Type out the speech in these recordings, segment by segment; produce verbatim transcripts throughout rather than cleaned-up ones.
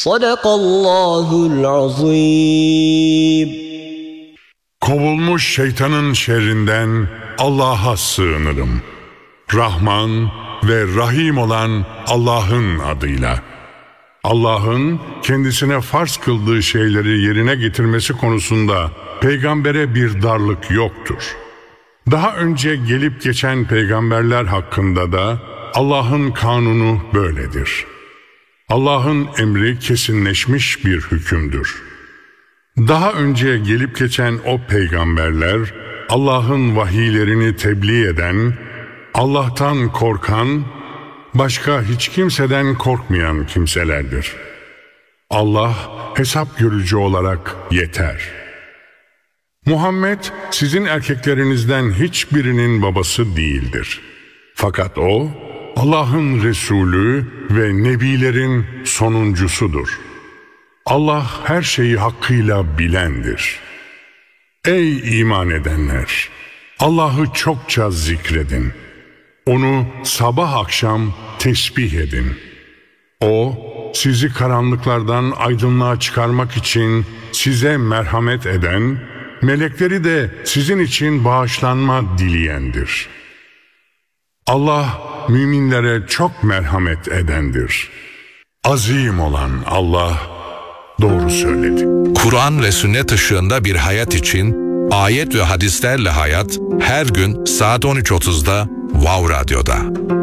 Sadakallahul azim. Kovulmuş şeytanın şerrinden Allah'a sığınırım. Rahman ve Rahim olan Allah'ın adıyla. Allah'ın kendisine farz kıldığı şeyleri yerine getirmesi konusunda peygambere bir darlık yoktur. Daha önce gelip geçen peygamberler hakkında da Allah'ın kanunu böyledir. Allah'ın emri kesinleşmiş bir hükümdür. Daha önce gelip geçen o peygamberler Allah'ın vahiylerini tebliğ eden, Allah'tan korkan, başka hiç kimseden korkmayan kimselerdir. Allah hesap görücü olarak yeter. Muhammed sizin erkeklerinizden hiçbirinin babası değildir. Fakat o Allah'ın Resulü ve Nebilerin sonuncusudur. Allah her şeyi hakkıyla bilendir. Ey iman edenler! Allah'ı çokça zikredin. Onu sabah akşam tesbih edin. O, sizi karanlıklardan aydınlığa çıkarmak için size merhamet eden, melekleri de sizin için bağışlanma dileyendir. Allah, müminlere çok merhamet edendir. Azim olan Allah doğru söyledi. Kur'an ve sünnet ışığında bir hayat için ayet ve hadislerle hayat her gün saat on üç otuzda Wow Radyo'da.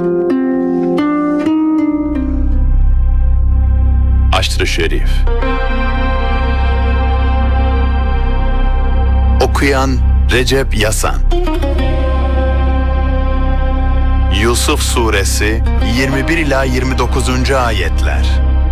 Aşr-ı Şerif. Okuyan Recep Yasan. Yusuf Suresi yirmi bir ila yirmi dokuzuncu ayetler.